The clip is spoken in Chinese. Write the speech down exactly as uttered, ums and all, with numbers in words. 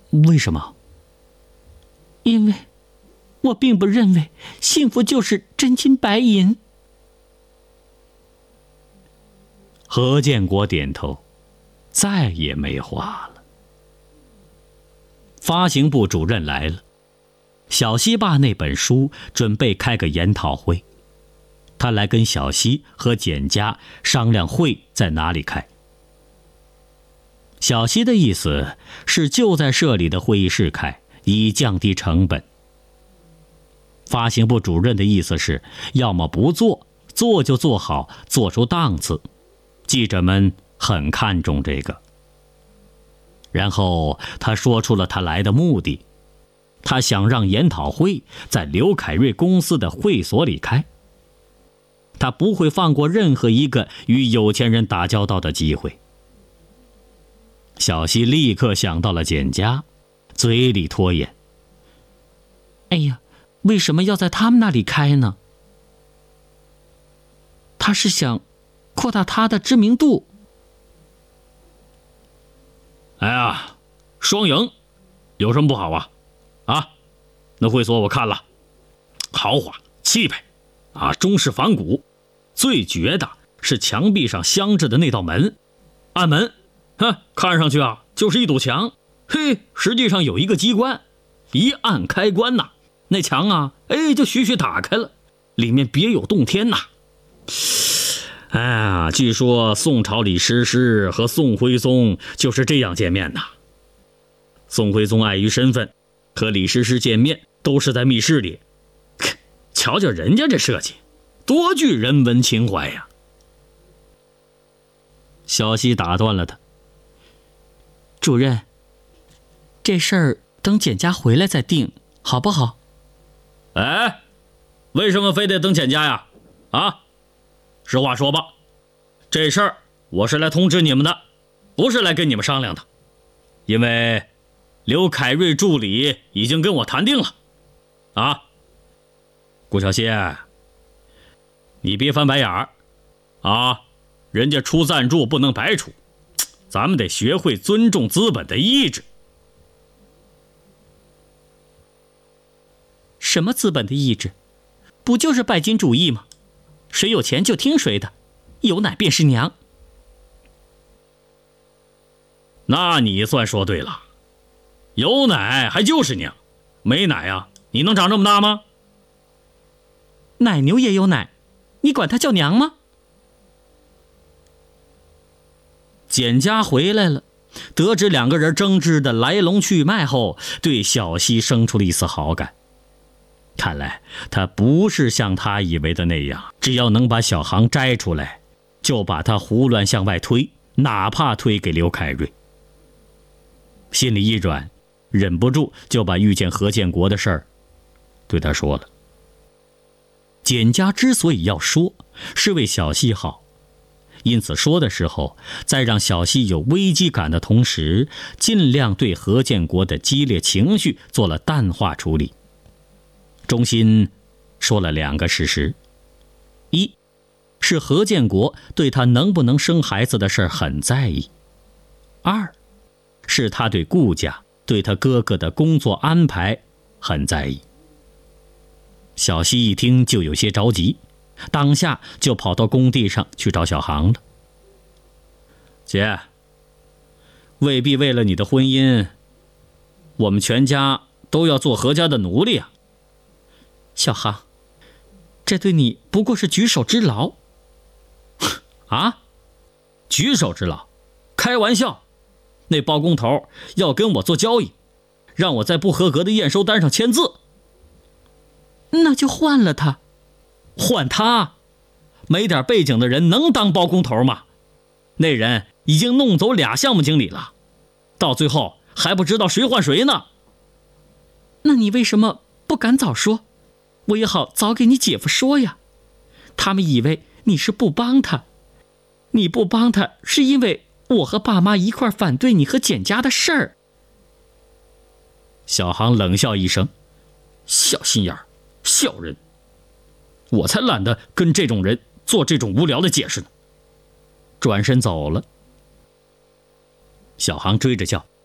为什么？ 因为我并不认为幸福就是真金白银。 何建国点头，再也没话了。发行部主任来了，小西把那本书准备开个研讨会，他来跟小西和简家商量会在哪里开。小西的意思是就在社里的会议室开，以降低成本。发行部主任的意思是，要么不做，做就做好，做出档次。记者们很看重这个。然后他说出了他来的目的，他想让研讨会在刘凯瑞公司的会所里开。他不会放过任何一个与有钱人打交道的机会。小西立刻想到了简家，嘴里拖延： 哎呀，为什么要在他们那里开呢？他是想扩大他的知名度。 哎呀，双赢有什么不好啊？啊，那会所我看了，豪华气派啊，中式仿古，最绝的是墙壁上镶着的那道门，暗门，哼，看上去啊就是一堵墙，嘿，实际上有一个机关，一按开关呐，那墙啊，哎，就徐徐打开了，里面别有洞天呐。哎呀，据说宋朝李师师和宋徽宗就是这样见面呐。宋徽宗碍于身份，和李师师见面都是在密室里。瞧瞧人家这设计，多具人文情怀呀！ 小西打断了他： 主任，这事儿等简家回来再定，好不好？ 哎，为什么非得等简家呀？啊？实话说吧，这事儿我是来通知你们的，不是来跟你们商量的。因为刘凯瑞助理已经跟我谈定了。啊，顾小西，你别翻白眼儿啊！人家出赞助不能白出，咱们得学会尊重资本的意志。 什么资本的意志？不就是拜金主义吗？谁有钱就听谁的，有奶便是娘。 那你算说对了，有奶还就是娘，没奶啊，你能长这么大吗？ 奶牛也有奶，你管它叫娘吗？ 简家回来了，得知两个人争执的来龙去脉后，对小西生出了一丝好感。看来他不是像他以为的那样，只要能把小航摘出来，就把他胡乱向外推，哪怕推给刘凯瑞。心里一软，忍不住就把遇见何建国的事儿对他说了。简家之所以要说，是为小西好，因此说的时候，在让小西有危机感的同时，尽量对何建国的激烈情绪做了淡化处理。中心说了两个事实：一是何建国对他能不能生孩子的事很在意；二是他对顾家、对他哥哥的工作安排很在意。小西一听就有些着急，当下就跑到工地上去找小航了。姐，未必为了你的婚姻，我们全家都要做何家的奴隶啊。 小航，这对你不过是举手之劳。 啊？举手之劳？开玩笑！那包工头要跟我做交易，让我在不合格的验收单上签字。 那就换了他。 换他？没点背景的人能当包工头吗？那人已经弄走俩项目经理了，到最后还不知道谁换谁呢。 那你为什么不敢早说？我也好早给你姐夫说呀。他们以为你是不帮他，你不帮他是因为我和爸妈一块反对你和简家的事儿。 小航冷笑一声：小心眼儿，小人，我才懒得跟这种人做这种无聊的解释呢。转身走了。小航追着叫：